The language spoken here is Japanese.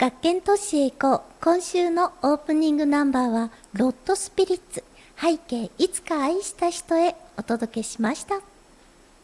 学研都市へ行こう。今週のオープニングナンバーはロッドスピリッツ、背景いつか愛した人へお届けしました。